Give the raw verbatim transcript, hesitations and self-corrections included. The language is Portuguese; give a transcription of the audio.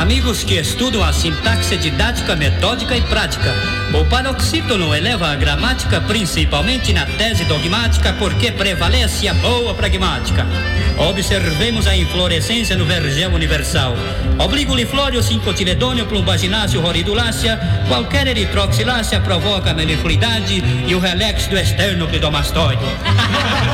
Amigos que estudam a sintaxe didática, metódica e prática. O paroxítono eleva a gramática, principalmente na tese dogmática, porque prevalece a boa pragmática. Observemos a inflorescência no vergel universal. Obligo-liflório, cincotiledônio, plumbagináceo, roridulácea. Qualquer eritroxilácea provoca a melifluidade e o relexo do esternocleidomastoide.